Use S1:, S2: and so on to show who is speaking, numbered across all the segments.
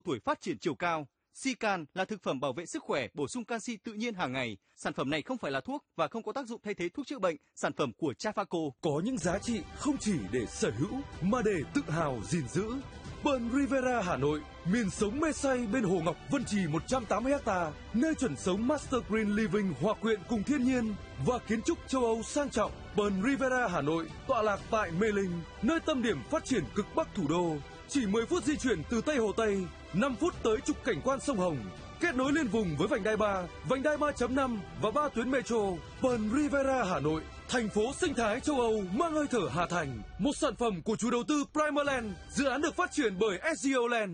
S1: tuổi phát triển chiều cao. Sican là thực phẩm bảo vệ sức khỏe, bổ sung canxi tự nhiên hàng ngày. Sản phẩm này không phải là thuốc và không có tác dụng thay thế thuốc chữa bệnh. Sản phẩm của Trafaco
S2: có những giá trị không chỉ để sở hữu mà để tự hào gìn giữ. Bơn Rivera Hà Nội, miền sống mê say bên Hồ Ngọc Vân Trì 180 ha, nơi chuẩn sống Master Green Living hòa quyện cùng thiên nhiên và kiến trúc châu Âu sang trọng. Bơn Rivera Hà Nội tọa lạc tại Mê Linh, nơi tâm điểm phát triển cực bắc thủ đô. Chỉ 10 phút di chuyển từ Tây Hồ Tây, 5 phút tới trục cảnh quan sông Hồng, kết nối liên vùng với vành đai 3, vành đai 3.5 và 3 tuyến metro. Bơn Rivera Hà Nội, thành phố sinh thái châu Âu mang hơi thở Hà Thành, một sản phẩm của chủ đầu tư Primerland, dự án được phát triển bởi SGO Land.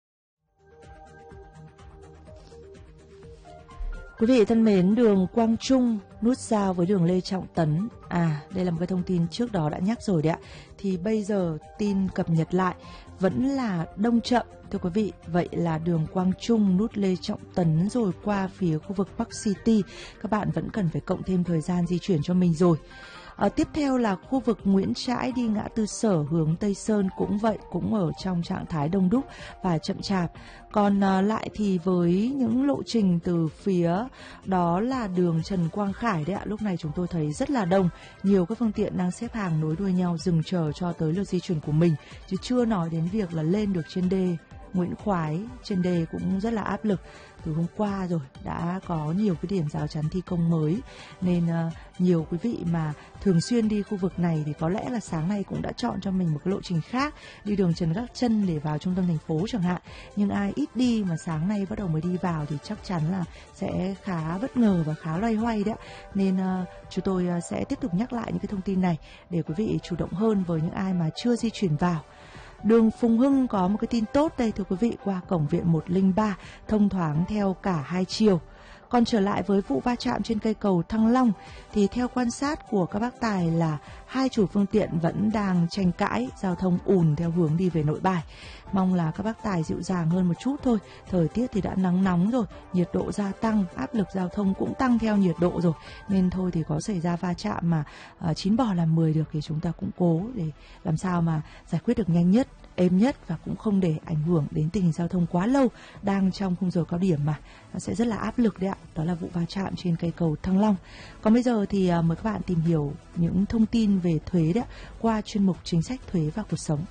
S3: Quý vị thân mến, đường Quang Trung nút giao với đường Lê Trọng Tấn. Đây là một cái thông tin trước đó đã nhắc rồi đấy ạ. Thì bây giờ tin cập nhật lại vẫn là đông chậm thưa quý vị. Vậy là đường Quang Trung nút Lê Trọng Tấn rồi qua phía khu vực Park City, các bạn vẫn cần phải cộng thêm thời gian di chuyển cho mình rồi. Tiếp theo là khu vực Nguyễn Trãi đi ngã tư Sở hướng Tây Sơn cũng vậy, cũng ở trong trạng thái đông đúc và chậm chạp. Còn lại thì với những lộ trình từ phía đó là đường Trần Quang Khải đấy ạ, lúc này chúng tôi thấy rất là đông, nhiều các phương tiện đang xếp hàng nối đuôi nhau dừng chờ cho tới lượt di chuyển của mình, chứ chưa nói đến việc là lên được trên đê Nguyễn Khoái. Trên đê cũng rất là áp lực, từ hôm qua rồi đã có nhiều cái điểm rào chắn thi công mới, nên nhiều quý vị mà thường xuyên đi khu vực này thì có lẽ là sáng nay cũng đã chọn cho mình một cái lộ trình khác, đi đường Trần Đắc Trân để vào trung tâm thành phố chẳng hạn. Nhưng ai ít đi mà sáng nay bắt đầu mới đi vào thì chắc chắn là sẽ khá bất ngờ và khá loay hoay đấy. Nên chúng tôi sẽ tiếp tục nhắc lại những cái thông tin này để quý vị chủ động hơn với những ai mà chưa di chuyển vào. Đường Phùng Hưng có một cái tin tốt đây thưa quý vị, qua cổng viện 103 thông thoáng theo cả hai chiều. Còn trở lại với vụ va chạm trên cây cầu Thăng Long thì theo quan sát của các bác tài là hai chủ phương tiện vẫn đang tranh cãi, giao thông ùn theo hướng đi về Nội Bài. Mong là các bác tài dịu dàng hơn một chút thôi. Thời tiết thì đã nắng nóng rồi, nhiệt độ gia tăng, áp lực giao thông cũng tăng theo nhiệt độ rồi. Nên thôi thì có xảy ra va chạm mà 9 bò làm 10 được thì chúng ta cũng cố để làm sao mà giải quyết được nhanh nhất, êm nhất và cũng không để ảnh hưởng đến tình hình giao thông quá lâu, đang trong khung giờ cao điểm mà nó sẽ rất là áp lực đấy ạ. Đó là vụ va chạm trên cây cầu Thăng Long. Còn bây giờ thì mời các bạn tìm hiểu những thông tin về thuế đấy qua chuyên mục chính sách thuế và cuộc sống.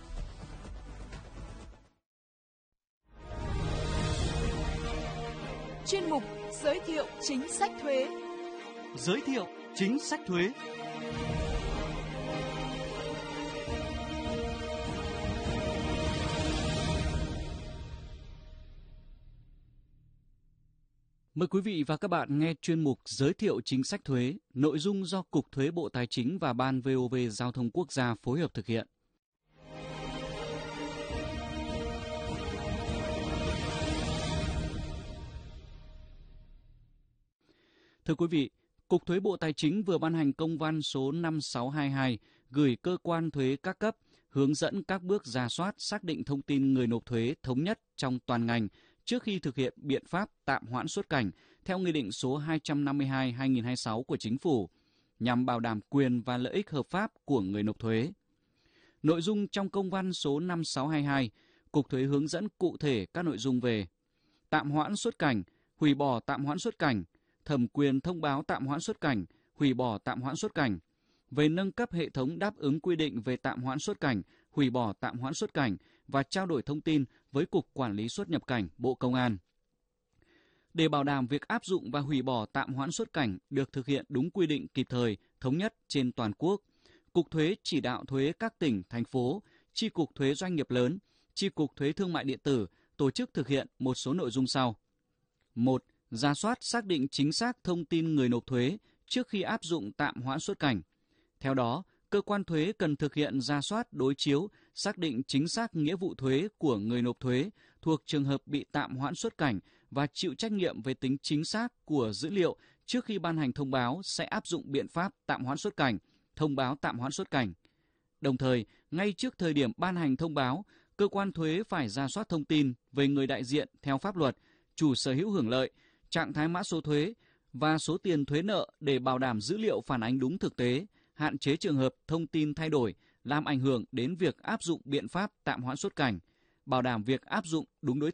S4: Chuyên mục giới thiệu chính sách thuế.
S1: Giới thiệu chính sách thuế.
S5: Mời quý vị và các bạn nghe chuyên mục giới thiệu chính sách thuế, nội dung do Cục Thuế Bộ Tài chính và Ban VOV Giao thông Quốc gia phối hợp thực hiện. Thưa quý vị, Cục Thuế Bộ Tài chính vừa ban hành công văn số 5622 gửi cơ quan thuế các cấp hướng dẫn các bước rà soát xác định thông tin người nộp thuế thống nhất trong toàn ngành trước khi thực hiện biện pháp tạm hoãn xuất cảnh theo Nghị định số 252/2026 của Chính phủ, nhằm bảo đảm quyền và lợi ích hợp pháp của người nộp thuế. Nội dung trong công văn số 5622, Cục Thuế hướng dẫn cụ thể các nội dung về tạm hoãn xuất cảnh, hủy bỏ tạm hoãn xuất cảnh, thẩm quyền thông báo tạm hoãn xuất cảnh, hủy bỏ tạm hoãn xuất cảnh, về nâng cấp hệ thống đáp ứng quy định về tạm hoãn xuất cảnh, hủy bỏ tạm hoãn xuất cảnh và trao đổi thông tin với Cục Quản lý xuất nhập cảnh, Bộ Công an. Để bảo đảm việc áp dụng và hủy bỏ tạm hoãn xuất cảnh được thực hiện đúng quy định kịp thời, thống nhất trên toàn quốc, Cục Thuế chỉ đạo thuế các tỉnh, thành phố, Chi cục thuế doanh nghiệp lớn, Chi cục thuế thương mại điện tử tổ chức thực hiện một số nội dung sau. 1. Rà soát xác định chính xác thông tin người nộp thuế trước khi áp dụng tạm hoãn xuất cảnh. Theo đó, cơ quan thuế cần thực hiện rà soát đối chiếu, xác định chính xác nghĩa vụ thuế của người nộp thuế thuộc trường hợp bị tạm hoãn xuất cảnh và chịu trách nhiệm về tính chính xác của dữ liệu trước khi ban hành thông báo sẽ áp dụng biện pháp tạm hoãn xuất cảnh, thông báo tạm hoãn xuất cảnh. Đồng thời, ngay trước thời điểm ban hành thông báo, cơ quan thuế phải rà soát thông tin về người đại diện theo pháp luật, chủ sở hữu hưởng lợi, trạng thái mã số thuế và số tiền thuế nợ để bảo đảm dữ liệu phản ánh đúng thực tế, hạn chế trường hợp thông tin thay đổi, làm ảnh hưởng đến việc áp dụng biện pháp tạm hoãn xuất cảnh, bảo đảm việc áp dụng đúng đối